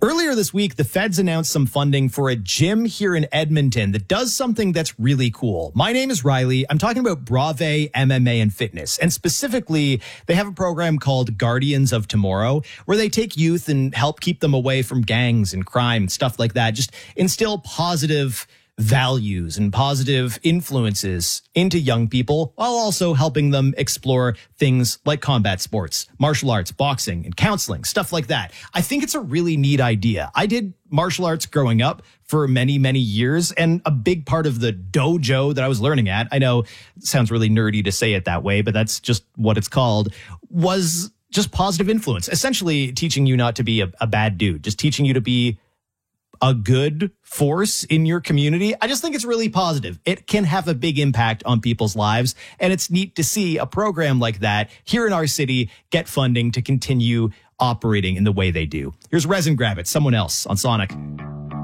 Earlier this week, the feds announced some funding for a gym here in Edmonton that does something that's really cool. My name is Riley. I'm talking about Brave MMA and Fitness. And specifically, they have a program called Guardians of Tomorrow, where they take youth and help keep them away from gangs and crime and stuff like that. Just instill positive values and positive influences into young people while also helping them explore things like combat sports, martial arts, boxing, and counseling, stuff like that. I think it's a really neat idea. I did martial arts growing up for many, many years, and a big part of the dojo that I was learning at, I know it sounds really nerdy to say it that way, but that's just what it's called, was just positive influence, essentially teaching you not to be a bad dude, just teaching you to be a good force in your community. I just think it's really positive. It can have a big impact on people's lives. And it's neat to see a program like that here in our city get funding to continue operating in the way they do. Here's Resin Grab It, Someone Else on Sonic.